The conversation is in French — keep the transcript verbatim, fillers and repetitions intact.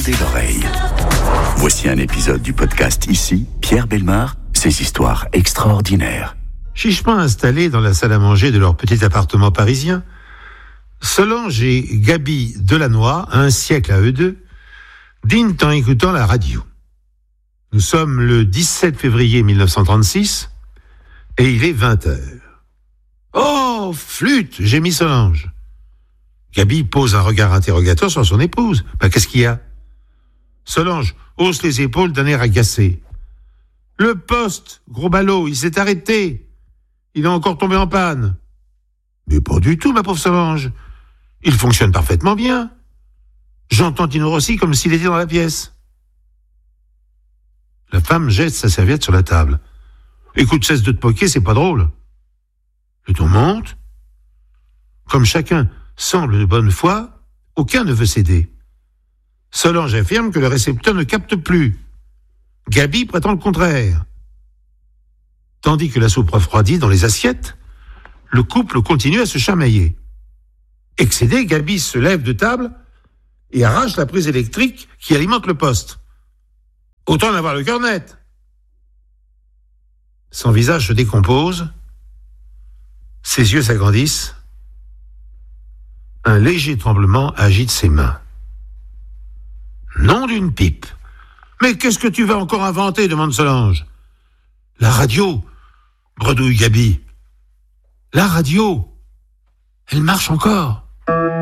Tendez l'oreille. Voici un épisode du podcast Ici, Pierre Bellemare, ses histoires extraordinaires. Chichement installés dans la salle à manger de leur petit appartement parisien, Solange et Gaby Delannoy, un siècle à eux deux, dînent en écoutant la radio. Nous sommes le dix-sept février mille neuf cent trente-six et il est vingt heures. « Oh, flûte !» gémit Solange. Gaby pose un regard interrogateur sur son épouse. Ben, qu'est-ce qu'il y a ? Solange hausse les épaules d'un air agacé. « Le poste, gros ballot, il s'est arrêté. Il est encore tombé en panne. »« Mais pas du tout, ma pauvre Solange. Il fonctionne parfaitement bien. J'entends Tino Rossi comme s'il était dans la pièce. » La femme jette sa serviette sur la table. « Écoute, cesse de te moquer, c'est pas drôle. » Le ton monte. Comme chacun semble de bonne foi, aucun ne veut céder. Solange affirme que le récepteur ne capte plus. Gaby prétend le contraire. Tandis que la soupe refroidit dans les assiettes, le couple continue à se chamailler. Excédé, Gaby se lève de table et arrache la prise électrique qui alimente le poste. Autant en avoir le cœur net. Son visage se décompose, ses yeux s'agrandissent, un léger tremblement agite ses mains. Nom d'une pipe. Mais qu'est-ce que tu vas encore inventer ? Demande Solange. La radio, bredouille Gaby. La radio, elle marche encore.